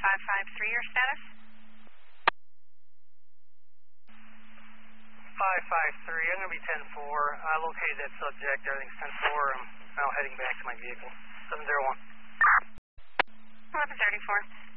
553, your status? 553, I'm going to be 10-4. I located that subject, everything's 10-4. I'm now heading back to my vehicle. 701. 1134.